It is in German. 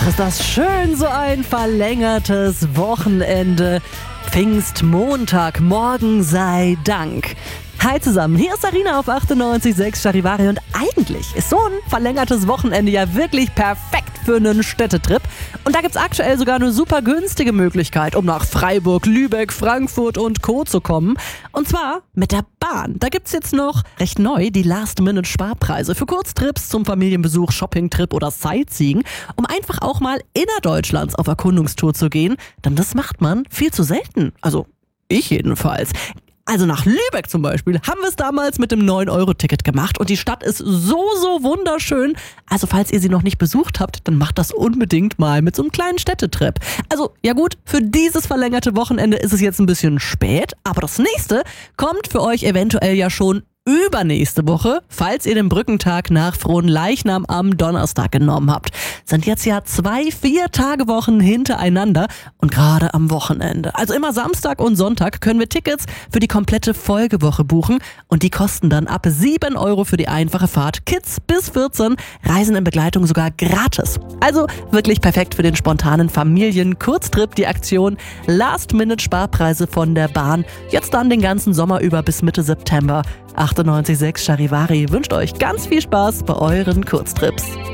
Ach, ist das schön, so ein verlängertes Wochenende. Pfingstmontag, morgen sei Dank. Hi zusammen, hier ist Sarina auf 98.6 Charivari und eigentlich ist so ein verlängertes Wochenende ja wirklich perfekt für einen Städtetrip. Und da gibt's aktuell sogar eine super günstige Möglichkeit, um nach Freiburg, Lübeck, Frankfurt und Co. zu kommen. Und zwar mit der Bahn. Da gibt's jetzt noch recht neu die Last-Minute-Sparpreise für Kurztrips zum Familienbesuch, Shoppingtrip oder Sightseeing, um einfach auch mal innerdeutschlands auf Erkundungstour zu gehen. Denn das macht man viel zu selten. Also ich jedenfalls. Also nach Lübeck zum Beispiel haben wir es damals mit dem 9-Euro-Ticket gemacht und die Stadt ist so wunderschön. Also falls ihr sie noch nicht besucht habt, dann macht das unbedingt mal mit so einem kleinen Städtetrip. Also ja gut, für dieses verlängerte Wochenende ist es jetzt ein bisschen spät, aber das nächste kommt für euch eventuell ja schon übernächste Woche, falls ihr den Brückentag nach Fronleichnam am Donnerstag genommen habt. Sind jetzt ja 2 4-Tage-Wochen hintereinander und gerade am Wochenende. Also immer Samstag und Sonntag können wir Tickets für die komplette Folgewoche buchen und die kosten dann ab 7 Euro für die einfache Fahrt. Kids bis 14 reisen in Begleitung sogar gratis. Also wirklich perfekt für den spontanen Familien-Kurztrip, die Aktion Last-Minute-Sparpreise von der Bahn. Jetzt dann den ganzen Sommer über bis Mitte September. 98.6 Charivari wünscht euch ganz viel Spaß bei euren Kurztrips.